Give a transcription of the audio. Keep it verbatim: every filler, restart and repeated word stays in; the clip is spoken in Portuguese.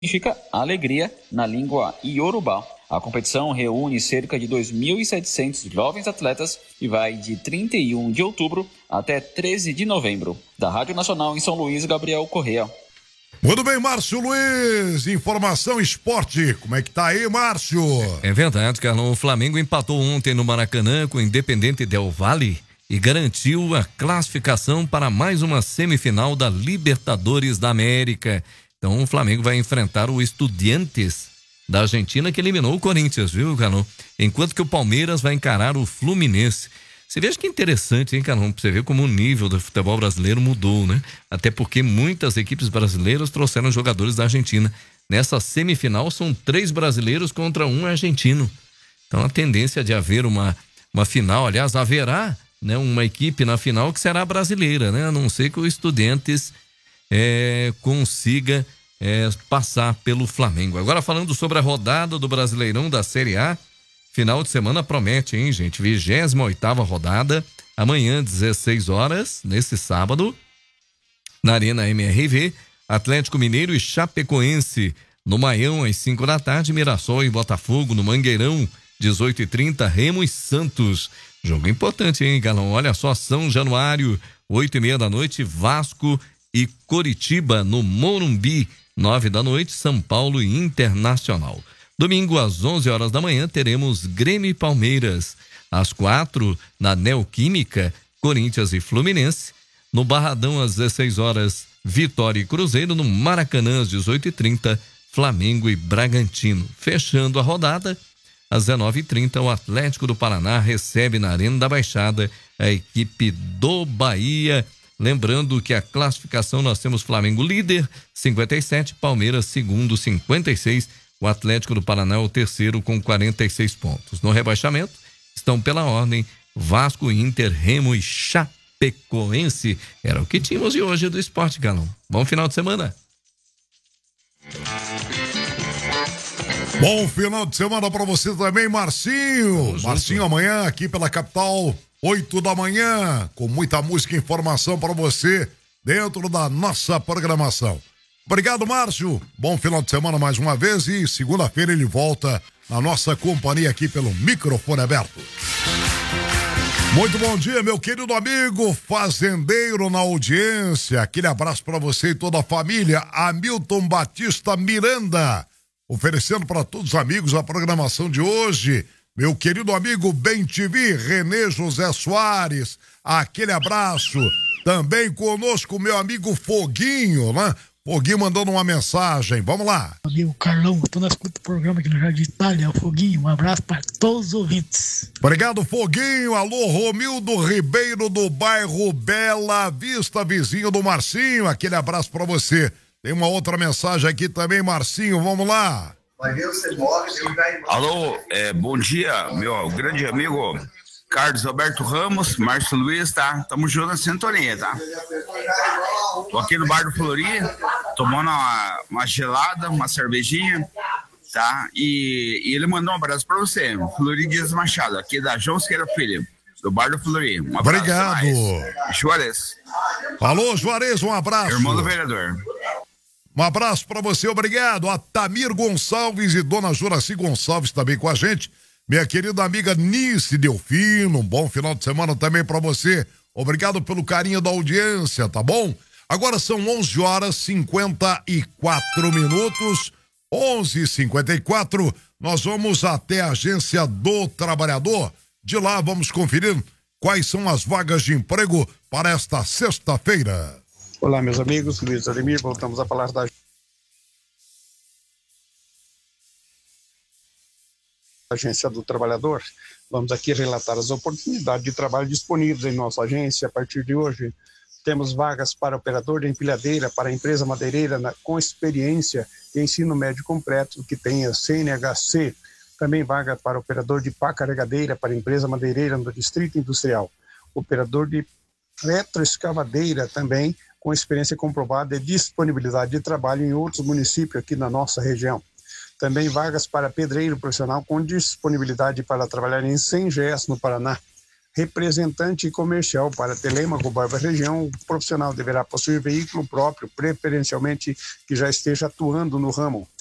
significa alegria na língua iorubá. A competição reúne cerca de dois mil e setecentos jovens atletas e vai de trinta e um de outubro até treze de novembro. Da Rádio Nacional em São Luís, Gabriel Correa. Muito bem, Márcio Luiz, informação esporte, como é que tá aí, Márcio? É verdade, Carlão, o Flamengo empatou ontem no Maracanã com o Independente Del Valle e garantiu a classificação para mais uma semifinal da Libertadores da América. Então o Flamengo vai enfrentar o Estudiantes da Argentina, que eliminou o Corinthians, viu, Carlão? Enquanto que o Palmeiras vai encarar o Fluminense. Você veja que interessante, hein, Carlão? Pra você ver como o nível do futebol brasileiro mudou, né? Até porque muitas equipes brasileiras trouxeram jogadores da Argentina. Nessa semifinal são três brasileiros contra um argentino. Então a tendência de haver uma, uma final, aliás, haverá, né, uma equipe na final que será brasileira, né? A não ser que o Estudiantes é, consiga é, passar pelo Flamengo. Agora falando sobre a rodada do Brasileirão da Série A, final de semana promete, hein, gente? vigésima oitava rodada, amanhã, dezesseis horas, nesse sábado, na Arena M R V, Atlético Mineiro e Chapecoense. No Maião, às cinco da tarde, Mirassol e Botafogo. No Mangueirão, dezoito e trinta, Remo e Santos. Jogo importante, hein, Galão? Olha só, São Januário, oito e meia da noite, Vasco e Coritiba. No Morumbi, nove da noite, São Paulo e Internacional. Domingo, às onze horas da manhã, teremos Grêmio e Palmeiras. Às quatro, na Neoquímica, Corinthians e Fluminense. No Barradão, às dezesseis horas, Vitória e Cruzeiro. No Maracanã, às dezoito e trinta, Flamengo e Bragantino. Fechando a rodada, às dezenove e trinta, o Atlético do Paraná recebe na Arena da Baixada a equipe do Bahia. Lembrando que a classificação nós temos Flamengo líder, cinquenta e sete, Palmeiras segundo, cinquenta e seis, o Atlético do Paraná é o terceiro com quarenta e seis pontos. No rebaixamento estão pela ordem Vasco, Inter, Remo e Chapecoense. Era o que tínhamos de hoje do Esporte, Galão. Bom final de semana. Bom final de semana para você também, Marcinho. Marcinho amanhã aqui pela capital, oito da manhã, com muita música e informação para você dentro da nossa programação. Obrigado, Márcio. Bom final de semana mais uma vez e segunda-feira ele volta na nossa companhia aqui pelo microfone aberto. Muito bom dia, meu querido amigo fazendeiro na audiência. Aquele abraço para você e toda a família. Hamilton Batista Miranda, oferecendo para todos os amigos a programação de hoje. Meu querido amigo Bem T V, Renê José Soares, aquele abraço. Também conosco meu amigo Foguinho, né? Foguinho mandando uma mensagem, vamos lá. Amigo Carlão, estou na escuta do programa aqui no Jardim Itália, o Foguinho, um abraço para todos os ouvintes. Obrigado, Foguinho. Alô, Romildo Ribeiro do bairro Bela Vista, vizinho do Marcinho, aquele abraço para você. Tem uma outra mensagem aqui também, Marcinho, vamos lá. Alô, é, bom dia, meu grande amigo Carlos Alberto Ramos, Márcio Luiz, tá? Tamo junto na sintonia, tá? Tô aqui no bar do Flori, tomando uma, uma gelada, uma cervejinha, tá? E, e ele mandou um abraço pra você, Flori Dias Machado, aqui da João Siqueira Filho, do bar do Flori. Um abraço. Obrigado. Juarez. Alô, Juarez, um abraço. Irmão do vereador. Um abraço pra você, obrigado. A Tamir Gonçalves e Dona Juraci Gonçalves também com a gente. Minha querida amiga Nice Delfino, um bom final de semana também pra você. Obrigado pelo carinho da audiência, tá bom? Agora são onze horas e cinquenta e quatro minutos. onze e cinquenta e quatro. Nós vamos até a Agência do Trabalhador. De lá vamos conferir quais são as vagas de emprego para esta sexta-feira. Olá, meus amigos, Luiz Ademir, voltamos a falar da Agência do Trabalhador. Vamos aqui relatar as oportunidades de trabalho disponíveis em nossa agência. A partir de hoje, temos vagas para operador de empilhadeira, para a empresa madeireira na, com experiência e ensino médio completo, que tenha C N H C. Também vaga para operador de pá carregadeira, para a empresa madeireira no Distrito Industrial. Operador de retroescavadeira também, com experiência comprovada e disponibilidade de trabalho em outros municípios aqui na nossa região. Também vagas para pedreiro profissional com disponibilidade para trabalhar em Sengés, no Paraná. representante comercial para Telêmaco, Borba Região. O profissional deverá possuir veículo próprio, preferencialmente que já esteja atuando no ramo.